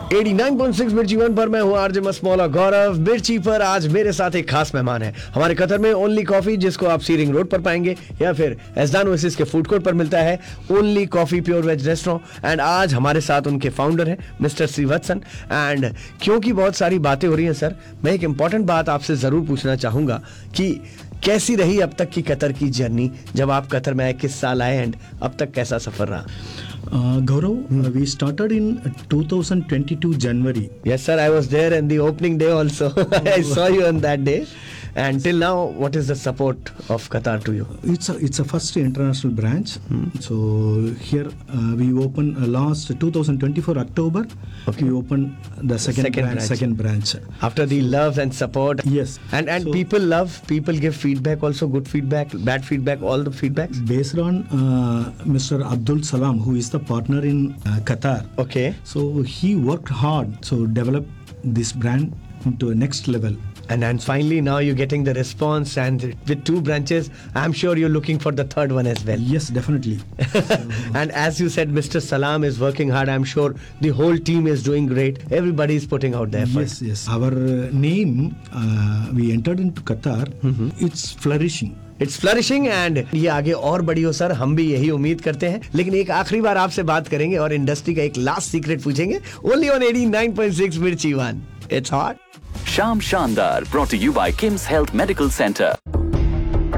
89.6 मिर्ची वन पर मैं हूँ आरजे मस्मौला गौरव। मिर्ची पर आज मेरे साथ एक खास मेहमान है। हमारे कतर में ओनली कॉफी, जिसको आप सीरिंग रोड पर पाएंगे या फिर एज़दान ओएसिस के फूड कोर्ट पर मिलता है, only coffee pure veg restaurant. And आज हमारे साथ उनके फाउंडर हैं मिस्टर श्रीवत्सन। एंड क्योंकि बहुत सारी बातें हो रही हैं सर, मैं एक इंपॉर्टेंट बात आपसे जरूर पूछना चाहूंगा कि कैसी रही अब तक की कतर की जर्नी? जब आप कतर में आए, किस साल आए एंड अब तक कैसा सफर रहा? Gaurav, we started in 2022 January. Yes, sir. I was there in the opening day also. I saw you on that day. And till now, what is the support of Qatar to you? It's a first international branch. So here we opened last 2024 October. Okay. We opened the second branch. After the love and support. Yes. And So, people love, people give feedback also, good feedback, bad feedback, all the feedbacks. based on Mr. Abdul Salam, who is the partner in Qatar. Okay. So he worked hard to develop this brand into a next level. And finally now you're getting the response, and with 2 branches, I'm sure you're looking for the third one as well. Yes, definitely. And as you said, Mr. Salam is working hard. I'm sure the whole team is doing great. Everybody is putting out their effort. Yes. Our name, we entered into Qatar. It's flourishing. It's flourishing and ये आगे और बड़ी हो sir, हम भी यही उम्मीद करते हैं। लेकिन एक आखिरी बार आपसे बात करेंगे और इंडस्ट्री का एक लास्ट सीक्रेट पूछेंगे, ओनली ऑन 89.6 मिर्ची one. It's hot. Sham Shandar, brought to you by Kim's Health Medical Center.